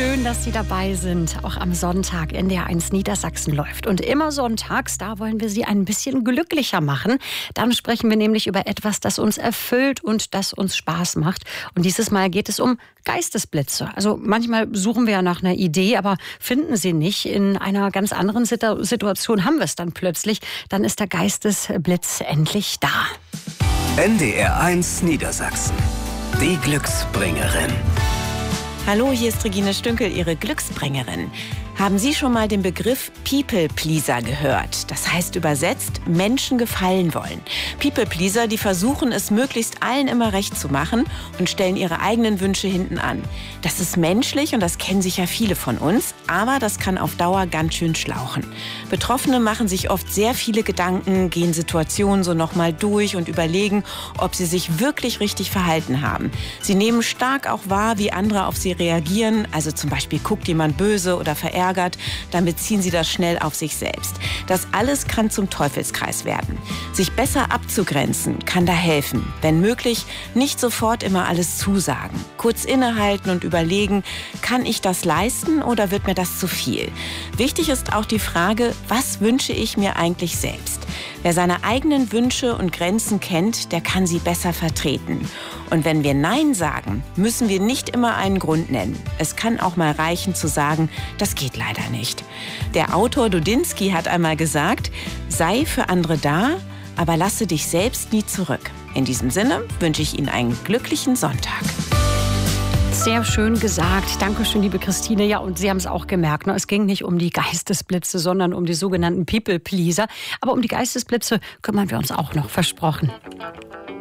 Schön, dass Sie dabei sind. Auch am Sonntag NDR1 Niedersachsen läuft. Und immer sonntags, da wollen wir Sie ein bisschen glücklicher machen. Dann sprechen wir nämlich über etwas, das uns erfüllt und das uns Spaß macht. Und dieses Mal geht es um Geistesblitze. Also manchmal suchen wir ja nach einer Idee, aber finden sie nicht. In einer ganz anderen Situation haben wir es dann plötzlich. Dann ist der Geistesblitz endlich da. NDR1 Niedersachsen. Die Glücksbringerin. Hallo, hier ist Regine Stünkel, Ihre Glücksbringerin. Haben Sie schon mal den Begriff People Pleaser gehört? Das heißt übersetzt, Menschen gefallen wollen. People Pleaser, die versuchen es möglichst allen immer recht zu machen und stellen ihre eigenen Wünsche hinten an. Das ist menschlich und das kennen sicher viele von uns, aber das kann auf Dauer ganz schön schlauchen. Betroffene machen sich oft sehr viele Gedanken, gehen Situationen so nochmal durch und überlegen, ob sie sich wirklich richtig verhalten haben. Sie nehmen stark auch wahr, wie andere auf sie reagieren, also zum Beispiel guckt jemand böse oder verärgert, dann beziehen sie das schnell auf sich selbst. Das alles kann zum Teufelskreis werden. Sich besser abzugrenzen kann da helfen. Wenn möglich, nicht sofort immer alles zusagen. Kurz innehalten und überlegen, kann ich das leisten oder wird mir das zu viel? Wichtig ist auch die Frage, was wünsche ich mir eigentlich selbst? Wer seine eigenen Wünsche und Grenzen kennt, der kann sie besser vertreten. Und wenn wir Nein sagen, müssen wir nicht immer einen Grund nennen. Es kann auch mal reichen zu sagen, das geht leider nicht. Der Autor Dudinsky hat einmal gesagt, sei für andere da, aber lasse dich selbst nie zurück. In diesem Sinne wünsche ich Ihnen einen glücklichen Sonntag. Sehr schön gesagt. Dankeschön, liebe Christine. Ja, und Sie haben es auch gemerkt, ne? Es ging nicht um die Geistesblitze, sondern um die sogenannten People Pleaser. Aber um die Geistesblitze kümmern wir uns auch noch, versprochen.